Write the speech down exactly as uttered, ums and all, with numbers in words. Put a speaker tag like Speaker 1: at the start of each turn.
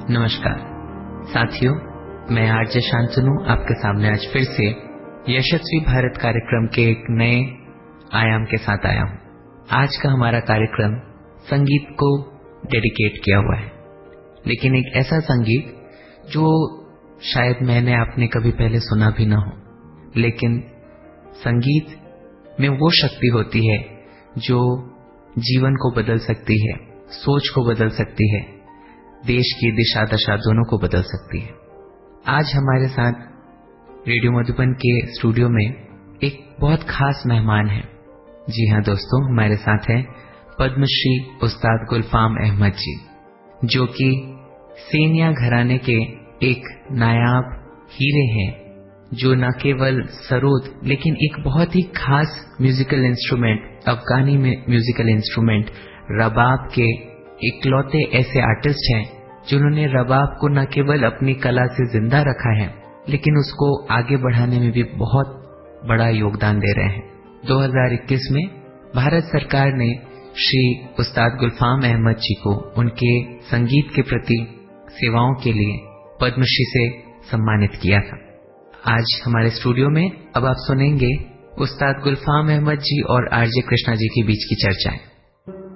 Speaker 1: नमस्कार साथियों, मैं आरजे शांतनु आपके सामने आज फिर से यशस्वी भारत कार्यक्रम के एक नए आयाम के साथ आया हूं। आज का हमारा कार्यक्रम संगीत को डेडिकेट किया हुआ है, लेकिन एक ऐसा संगीत जो शायद मैंने आपने कभी पहले सुना भी ना हो। लेकिन संगीत में वो शक्ति होती है जो जीवन को बदल सकती है, सोच को बदल सकती है, देश की दिशा दशा दोनों को बदल सकती है। आज हमारे साथ रेडियो मधुबन के स्टूडियो में एक बहुत खास मेहमान है। जी हाँ दोस्तों, हमारे साथ हैं पद्मश्री उस्ताद गुलफाम अहमद जी, जो कि सेनिया घराने के एक नायाब हीरे हैं, जो न केवल सरोद लेकिन एक बहुत ही खास म्यूजिकल इंस्ट्रूमेंट, अफगानी म्यूजिकल इंस्ट्रूमेंट रबाब के इकलौते ऐसे आर्टिस्ट हैं जिन्होंने रबाब को न केवल अपनी कला से जिंदा रखा है, लेकिन उसको आगे बढ़ाने में भी बहुत बड़ा योगदान दे रहे हैं। दो हज़ार इक्कीस में भारत सरकार ने श्री उस्ताद गुलफाम अहमद जी को उनके संगीत के प्रति सेवाओं के लिए पद्मश्री से सम्मानित किया था। आज हमारे स्टूडियो में अब आप सुनेंगे उस्ताद गुलफाम अहमद जी और आरजे कृष्णा जी के बीच की चर्चाएं।